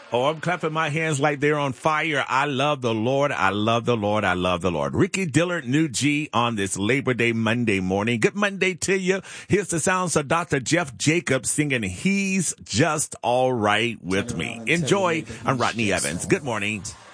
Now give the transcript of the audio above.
Oh, I'm clapping my hands like they're on fire. I love the Lord. I love the Lord. I love the Lord. Ricky Dillard, New G on this Labor Day Monday morning. Good Monday to you. Here's the sounds of Dr. Jeff Jacobs singing He's Just All Right With Me. Enjoy. I'm Rodney Evans. Good morning.